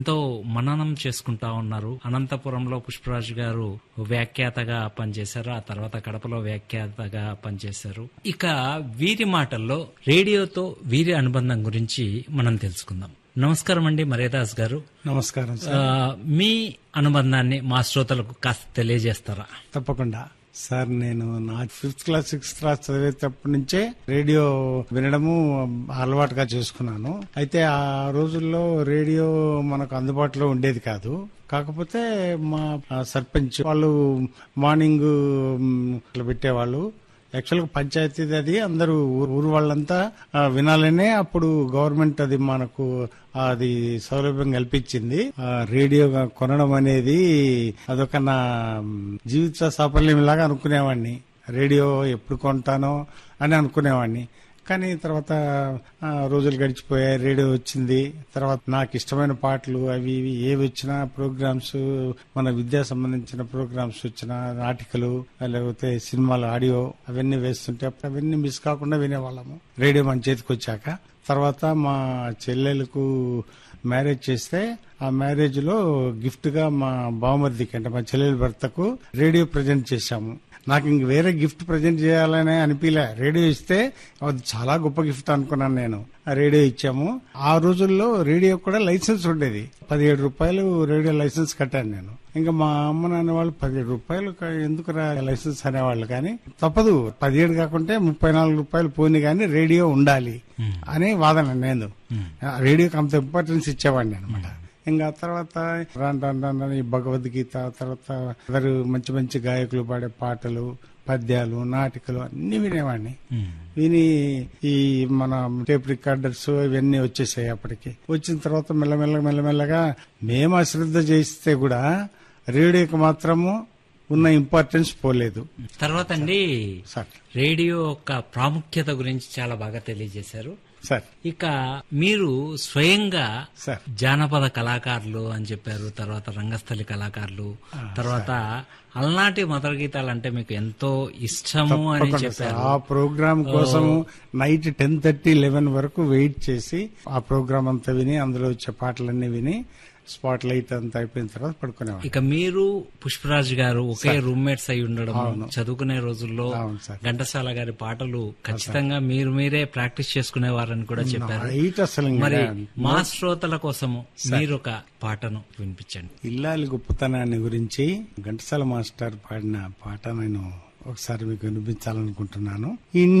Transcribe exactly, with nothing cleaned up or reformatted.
ఎంతో మననం చేసుకుంటా ఉన్నారు. అనంతపురంలో పుష్పరాజు గారు వ్యాఖ్యాతగా పనిచేశారు. ఆ తర్వాత కడపలో వ్యాఖ్యాతగా పనిచేశారు. ఇక వీరి మాటల్లో రేడియోతో వీరి అనుబంధం గురించి మనం తెలుసుకుందాం. నమస్కారం అండి మర్యాదాస్ గారు. నమస్కారం సార్. ఆ, మీ అనుబంధాన్ని మా శ్రోతలకు కాస్త తెలియజేస్తారా? తప్పకుండా సార్. నేను నా ఫిఫ్త్ క్లాస్ సిక్స్త్ క్లాస్ చదివేటప్పటి నుంచే రేడియో వినడము అలవాటుగా చేసుకున్నాను. అయితే ఆ రోజుల్లో రేడియో మనకు అందుబాటులో ఉండేది కాదు. కాకపోతే మా సర్పంచ్ వాళ్ళు మార్నింగ్ ఇట్లా పెట్టేవాళ్ళు. యాక్చువల్గా పంచాయతీ అది అందరూ ఊరు వాళ్ళంతా వినాలనే అప్పుడు గవర్నమెంట్ అది మనకు అది సౌలభ్యం కల్పించింది. రేడియో కొనడం అనేది అదొక నా జీవిత సాఫల్యం లాగా అనుకునేవాడిని. రేడియో ఎప్పుడు కొంటానో అని అనుకునేవాడిని. కానీ తర్వాత రోజులు గడిచిపోయాయి, రేడియో వచ్చింది. తర్వాత నాకు ఇష్టమైన పాటలు అవి ఇవి ఏవి వచ్చినా ప్రోగ్రామ్స్, మన విద్యా సంబంధించిన ప్రోగ్రామ్స్ వచ్చినా, నాటికలు లేకపోతే సినిమాలు ఆడియో అవన్నీ వేస్తుంటే అవన్నీ మిస్ కాకుండా వినేవాళ్ళము రేడియో మన చేతికి వచ్చాక. తర్వాత మా చెల్లెలకు మ్యారేజ్ చేస్తే ఆ మ్యారేజ్ లో గిఫ్ట్ గా మా బావమరిదికి అంటే మా చెల్లెల భర్తకు రేడియో ప్రజెంట్ చేశాము. నాకు ఇంక వేరే గిఫ్ట్ ప్రజెంట్ చేయాలనే అనిపించలే. రేడియో ఇస్తే అది చాలా గొప్ప గిఫ్ట్ అనుకున్నాను నేను. ఆ రేడియో ఇచ్చాము. ఆ రోజుల్లో రేడియో కూడా లైసెన్స్ ఉండేది. పదిహేడు రూపాయలు రేడియో లైసెన్స్ కట్టాను నేను. ఇంకా మా అమ్మ నాన్న వాళ్ళు పదిహేడు రూపాయలు ఎందుకు రా లైసెన్స్ అనేవాళ్ళు. కానీ తప్పదు, పదిహేడు కాకుంటే ముప్పై నాలుగు రూపాయలు పోని కానీ రేడియో ఉండాలి అని వాదన. నేను రేడియోకి అంత ఇంపార్టెన్స్ ఇచ్చేవాడిని అనమాట. ఇంకా తర్వాత రాను రాను రాను ఈ భగవద్గీత, తర్వాత అందరు మంచి మంచి గాయకులు పాడే పాటలు, పద్యాలు, నాటికలు అన్ని వినేవాడిని. విని ఈ మన టేప్ రికార్డర్స్ ఇవన్నీ వచ్చేసాయి. అప్పటికి వచ్చిన తర్వాత మెల్లమెల్లగా మెల్లమెల్లగా మేము అశ్రద్ధ చేస్తే కూడా రేడియోకి మాత్రము ఉన్న ఇంపార్టెన్స్ పోలేదు. తర్వాత అండి సార్ రేడియో యొక్క ప్రాముఖ్యత గురించి చాలా బాగా తెలియజేశారు సార్. ఇక మీరు స్వయంగా సార్ జానపద కళాకారులు అని చెప్పారు, తర్వాత రంగస్థలి కళాకారులు, తర్వాత అలనాటి మధుర గీతాలు అంటే మీకు ఎంతో ఇష్టము అని చెప్పారు. ఆ ప్రోగ్రామ్ కోసం నైట్ టెన్ థర్టీ లెవెన్ వరకు వెయిట్ చేసి ఆ ప్రోగ్రామ్ అంతా విని అందులో వచ్చే పాటలన్నీ విని స్పాట్ లైట్ అంతా అయిపోయిన తర్వాత పడుకునేవాడు. ఇక మీరు పుష్పరాజు గారు ఒకే రూమ్మేట్స్ అయి ఉండడం, చదువుకునే రోజుల్లో ఘంటసాల గారి పాటలు ఖచ్చితంగా మీరు మీరే ప్రాక్టీస్ చేసుకునేవారని కూడా చెప్పారు. మరి మా శ్రోతల కోసము మీరు ఒక పాటను వినిపించండి. ఇల్లాలి గొప్పతనాన్ని గురించి ఘంటసాల మాస్టర్ పాడిన పాట నేను ఒకసారి మీకు వినిపించాలనుకుంటున్నాను.